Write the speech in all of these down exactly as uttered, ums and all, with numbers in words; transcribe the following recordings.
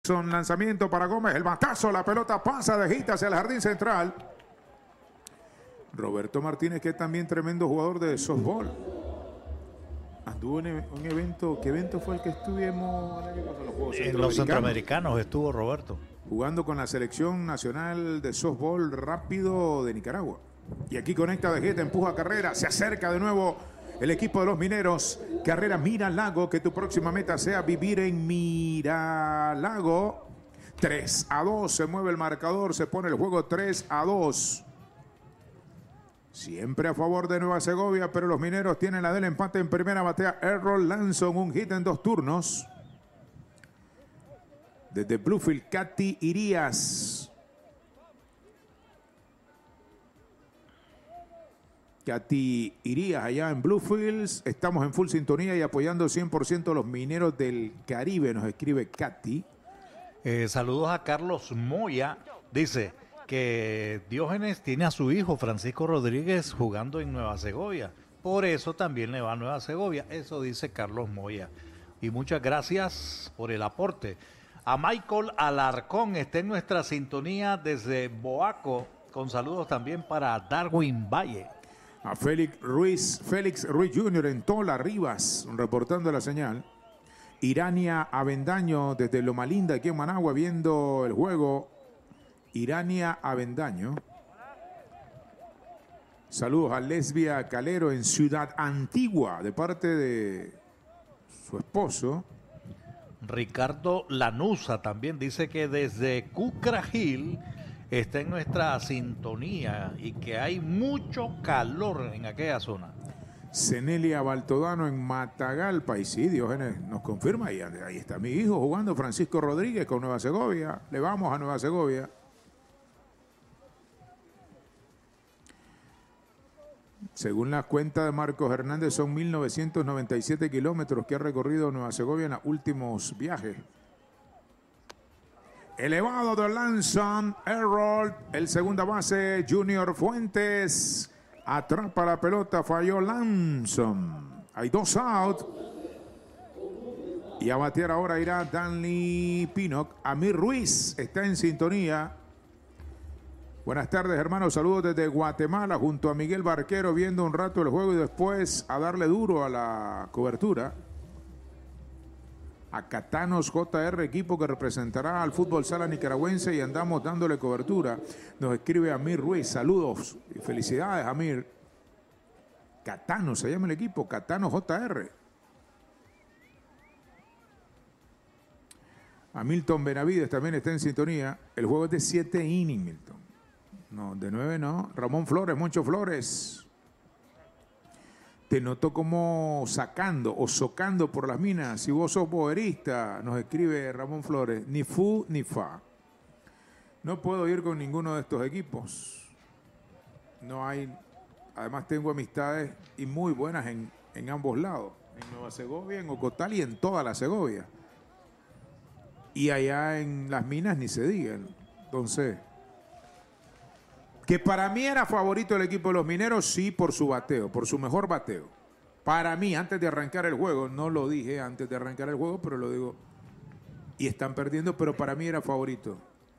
Son lanzamiento para Gómez, el batazo, la pelota pasa de hit hacia el jardín central. Roberto Martínez, que es también tremendo jugador de softball. Anduvo en un evento, ¿qué evento fue el que estuvimos en los Juegos En los Centroamericanos estuvo Roberto. Jugando con la selección nacional de softball rápido de Nicaragua. Y aquí conecta de hit, empuja carrera, se acerca de nuevo el equipo de los Mineros. Carrera Mira-Lago, que tu próxima meta sea vivir en Mira-Lago. tres a dos, se mueve el marcador, se pone el juego tres a dos. Siempre a favor de Nueva Segovia, pero los Mineros tienen la del empate en primera. Batea Errol Lanson, un hit en dos turnos. Desde Bluefield, Katy Irías. Katy Irías allá en Bluefields. Estamos en full sintonía y apoyando cien por ciento a los Mineros del Caribe, nos escribe Katy. Eh, saludos a Carlos Moya. Dice que Diógenes tiene a su hijo Francisco Rodríguez jugando en Nueva Segovia. Por eso también le va a Nueva Segovia. Eso dice Carlos Moya. Y muchas gracias por el aporte. A Michael Alarcón está en nuestra sintonía desde Boaco. Con saludos también para Darwin Valle. A Félix Ruiz, Félix Ruiz junior en Tola Rivas, reportando la señal. Irania Avendaño desde Loma Linda, aquí en Managua, viendo el juego. Irania Avendaño. Saludos a Lesbia Calero en Ciudad Antigua, de parte de su esposo. Ricardo Lanusa también dice que desde Cucragil está en nuestra sintonía y que hay mucho calor en aquella zona. Cenelia Baltodano en Matagalpa, y sí, Diógenes nos confirma, y ahí está mi hijo jugando, Francisco Rodríguez con Nueva Segovia. Le vamos a Nueva Segovia. Según la cuenta de Marcos Hernández, son mil novecientos noventa y siete kilómetros que ha recorrido Nueva Segovia en los últimos viajes. Elevado de Lanson, Errol, el segunda base, Junior Fuentes, atrapa la pelota, falló Lanson. Hay dos out. Y a batear ahora irá Danley Pinnock. Amir Ruiz está en sintonía. Buenas tardes, hermanos. Saludos desde Guatemala junto a Miguel Barquero, viendo un rato el juego y después a darle duro a la cobertura. A Catanos J R, equipo que representará al fútbol sala nicaragüense, y andamos dándole cobertura. Nos escribe Amir Ruiz. Saludos y felicidades, Amir. Catanos se llama el equipo, Catanos J R. A Milton Benavides también está en sintonía. El juego es de siete innings, Milton. No, de nueve no. Ramón Flores, Moncho Flores. Te noto como sacando o socando por las minas. Si vos sos boerista, nos escribe Ramón Flores. Ni fu ni fa. No puedo ir con ninguno de estos equipos. No hay. Además tengo amistades y muy buenas en, en ambos lados. En Nueva Segovia, en Ocotal y en toda la Segovia. Y allá en las minas ni se digan. Entonces, que para mí era favorito el equipo de los Mineros, sí, por su bateo, por su mejor bateo. Para mí, antes de arrancar el juego, no lo dije antes de arrancar el juego, pero lo digo, y están perdiendo, pero para mí era favorito.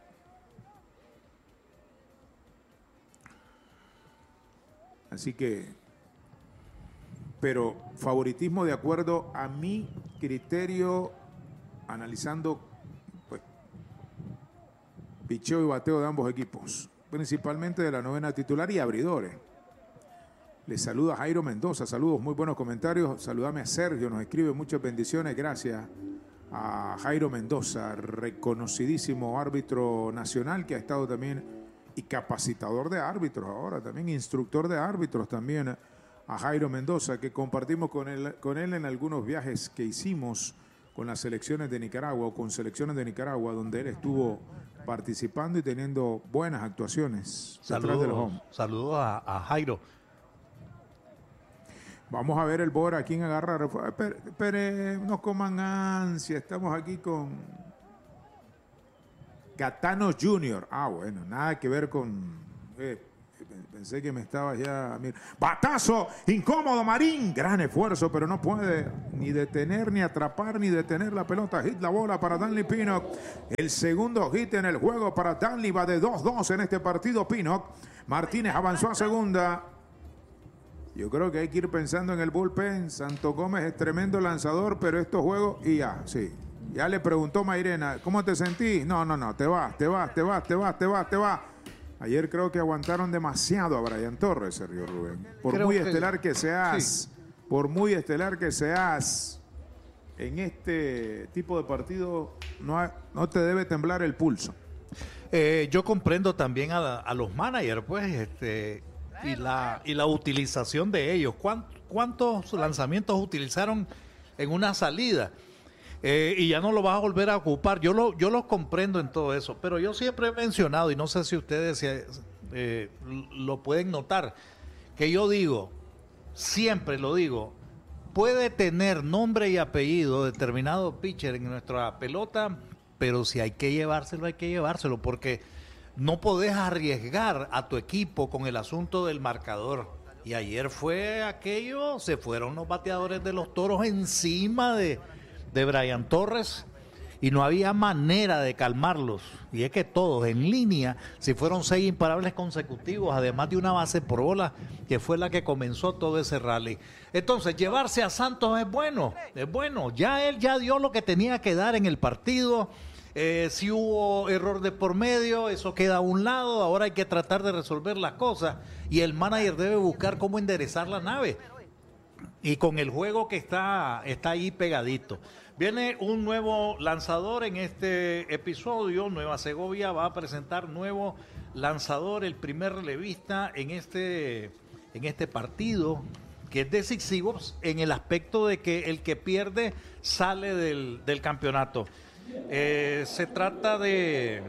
Así que, pero favoritismo de acuerdo a mi criterio, analizando pues, picheo y bateo de ambos equipos, principalmente de la novena titular y abridores. Les saluda Jairo Mendoza, saludos, muy buenos comentarios. Saludame a Sergio, nos escribe muchas bendiciones, gracias a Jairo Mendoza, reconocidísimo árbitro nacional que ha estado también y capacitador de árbitros ahora, también instructor de árbitros también, a Jairo Mendoza, que compartimos con él, con él en algunos viajes que hicimos con las selecciones de Nicaragua o con selecciones de Nicaragua, donde él estuvo participando y teniendo buenas actuaciones. Saludos, saludos a, a Jairo. Vamos a ver el Bora, a quién agarra. Pero, pero no coman ansia, estamos aquí con Catanos junior Ah, bueno, nada que ver con... Eh, Pensé que me estaba ya... Mira. Batazo, incómodo Marín. Gran esfuerzo, pero no puede ni detener, ni atrapar, ni detener la pelota. Hit la bola para Danley Pinnock. El segundo hit en el juego para Danley. Va de dos dos en este partido Pinnock. Martínez avanzó a segunda. Yo creo que hay que ir pensando en el bullpen. Santo Gómez es tremendo lanzador, pero estos juegos... Y ya, sí. Ya le preguntó Mairena, ¿cómo te sentí? No, no, no, te vas, te vas, te vas, te vas, te vas, te vas. Ayer creo que aguantaron demasiado a Brian Torres, Sergio Rubén. Por creo muy que, estelar que seas, sí. por muy estelar que seas, en este tipo de partido no, hay, no te debe temblar el pulso. Eh, yo comprendo también a, a los managers, pues, este, y la, y la utilización de ellos. ¿Cuántos, cuántos lanzamientos utilizaron en una salida? Eh, y ya no lo vas a volver a ocupar. Yo lo, yo lo comprendo en todo eso, pero yo siempre he mencionado, y no sé si ustedes eh, lo pueden notar, que yo digo, siempre lo digo, puede tener nombre y apellido determinado pitcher en nuestra pelota, pero si hay que llevárselo, hay que llevárselo, porque no podés arriesgar a tu equipo con el asunto del marcador. Y ayer fue aquello, se fueron los bateadores de los Toros encima de... de Brian Torres y no había manera de calmarlos. Y es que todos en línea, si fueron seis imparables consecutivos, además de una base por bola, que fue la que comenzó todo ese rally. Entonces, llevarse a Santos es bueno, es bueno. Ya él ya dio lo que tenía que dar en el partido. Eh, si hubo error de por medio, eso queda a un lado. Ahora hay que tratar de resolver las cosas. Y el manager debe buscar cómo enderezar la nave. Y con el juego que está, está ahí pegadito. Viene un nuevo lanzador en este episodio. Nueva Segovia va a presentar nuevo lanzador, el primer relevista en este, en este partido, que es decisivo en el aspecto de que el que pierde sale del, del campeonato. Eh, se trata de,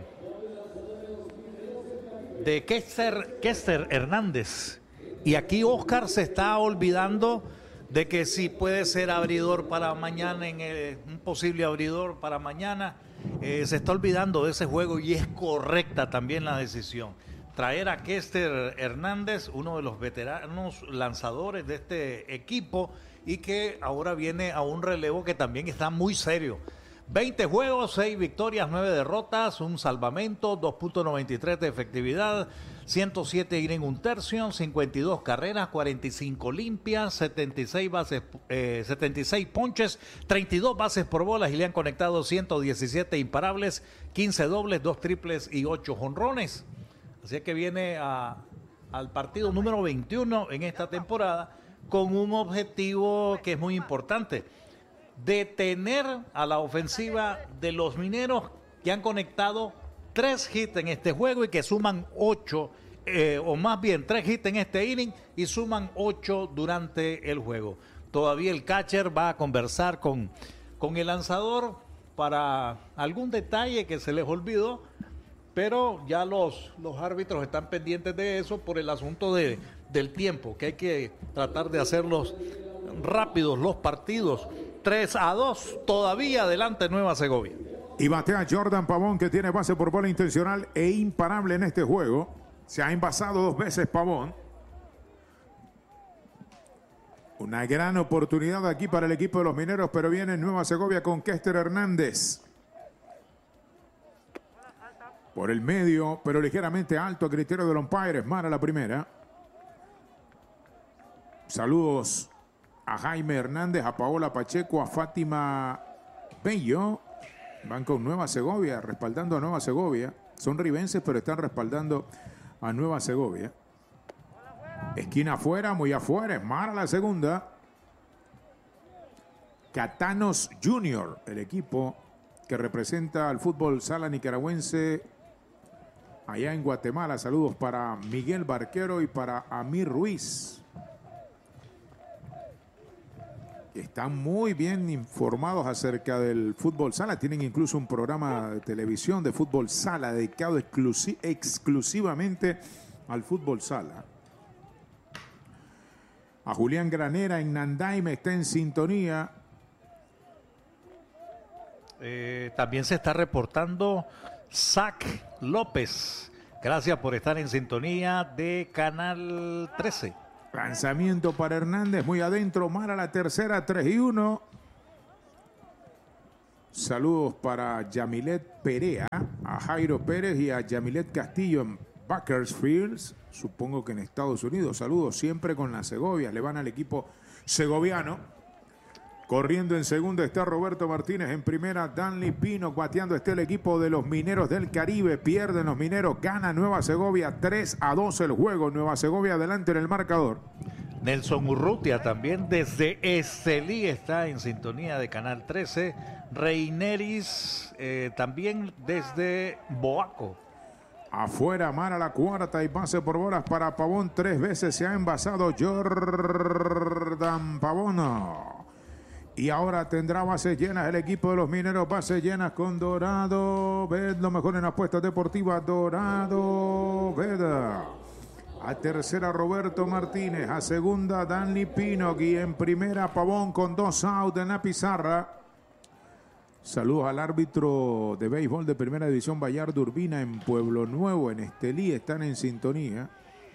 de Kester, Kester Hernández. Y aquí Oscar se está olvidando de que si puede ser abridor para mañana, en el, un posible abridor para mañana, eh, se está olvidando de ese juego y es correcta también la decisión. Traer a Kester Hernández, uno de los veteranos lanzadores de este equipo y que ahora viene a un relevo que también está muy serio. veinte juegos, seis victorias, nueve derrotas, un salvamento, dos punto noventa y tres de efectividad, ciento siete innings, un tercio, cincuenta y dos carreras, cuarenta y cinco limpias, setenta y seis bases, eh, setenta y seis ponches, treinta y dos bases por bolas y le han conectado ciento diecisiete imparables, quince dobles, dos triples y ocho jonrones. Así que viene a, al partido número veintiuno en esta temporada con un objetivo que es muy importante: detener a la ofensiva de los Mineros, que han conectado tres hits en este juego y que suman ocho, eh, o más bien tres hits en este inning y suman ocho durante el juego. Todavía el catcher va a conversar con, con el lanzador para algún detalle que se les olvidó, pero ya los, los árbitros están pendientes de eso por el asunto de, del tiempo, que hay que tratar de hacerlos rápidos los partidos. tres a dos, todavía adelante Nueva Segovia. Y batea Jordan Pavón, que tiene base por bola intencional e imparable en este juego. Se ha envasado dos veces Pavón. Una gran oportunidad aquí para el equipo de los Mineros, pero viene Nueva Segovia con Kester Hernández. Por el medio, pero ligeramente alto a criterio del umpire. Es mala la primera. Saludos a Jaime Hernández, a Paola Pacheco, a Fátima Bello. Van con Nueva Segovia, respaldando a Nueva Segovia. Son ribenses, pero están respaldando a Nueva Segovia. Esquina afuera, muy afuera, es mala la segunda. Catanos Junior, el equipo que representa al fútbol sala nicaragüense allá en Guatemala. Saludos para Miguel Barquero y para Amir Ruiz. Están muy bien informados acerca del fútbol sala. Tienen incluso un programa de televisión de fútbol sala dedicado exclusi- exclusivamente al fútbol sala. A Julián Granera en Nandaime está en sintonía. Eh, también se está reportando Zach López, Gracias por estar en sintonía de Canal trece. Lanzamiento para Hernández, muy adentro, Mara la tercera, tres y uno. Saludos para Yamilet Perea, a Jairo Pérez y a Yamilet Castillo en Bakersfield, supongo que en Estados Unidos. Saludos siempre con las Segovias, le van al equipo segoviano. Corriendo en segunda está Roberto Martínez, en primera Danley Pino, bateando está el equipo de los Mineros del Caribe, pierden los Mineros, gana Nueva Segovia, tres a dos el juego, Nueva Segovia adelante en el marcador. Nelson Urrutia también desde Estelí está en sintonía de Canal trece, Reineris eh, también desde Boaco. Afuera, Mara la cuarta y pase por bolas para Pavón, tres veces se ha envasado Jordan Pavón. Y ahora tendrá bases llenas el equipo de los Mineros, bases llenas con Dorado. Ved lo mejor en apuestas deportivas, Dorado Ved. A tercera Roberto Martínez, a segunda Danley Pinnock y en primera Pavón con dos out en la pizarra. Saludos al árbitro de béisbol de primera división Bayardo Urbina en Pueblo Nuevo, en Estelí, están en sintonía.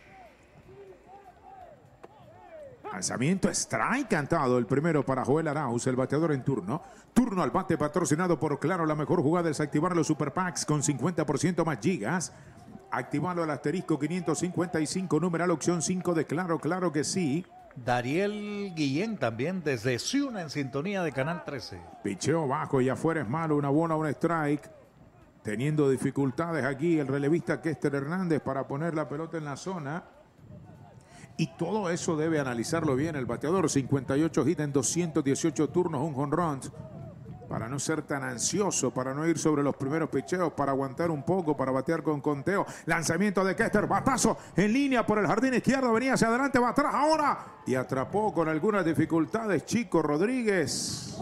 Lanzamiento strike cantado, el primero para Joel Arauz, el bateador en turno. Turno al bate patrocinado por Claro. La mejor jugada es activar los Super Packs con cincuenta por ciento más gigas. Activarlo al asterisco quinientos cincuenta y cinco, numeral opción cinco de Claro, claro que sí. Dariel Guillén también desde Ciuna en sintonía de Canal trece. Picheo bajo y afuera es malo, una bola, un strike. Teniendo dificultades aquí el relevista Kester Hernández para poner la pelota en la zona. Y todo eso debe analizarlo bien el bateador. cincuenta y ocho hits en doscientos dieciocho turnos, un jonrón. Para no ser tan ansioso, para no ir sobre los primeros picheos, para aguantar un poco, para batear con conteo. Lanzamiento de Kester, batazo en línea por el jardín izquierdo, venía hacia adelante, va atrás ahora. Y atrapó con algunas dificultades Chico Rodríguez.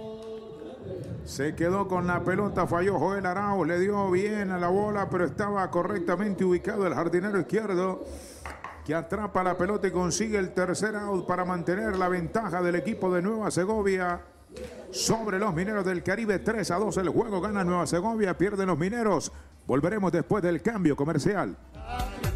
Se quedó con la pelota, falló Joel Arauz, le dio bien a la bola, pero estaba correctamente ubicado el jardinero izquierdo, que atrapa la pelota y consigue el tercer out para mantener la ventaja del equipo de Nueva Segovia sobre los Mineros del Caribe. Tres a dos el juego, gana Nueva Segovia, pierden los Mineros. Volveremos después del cambio comercial.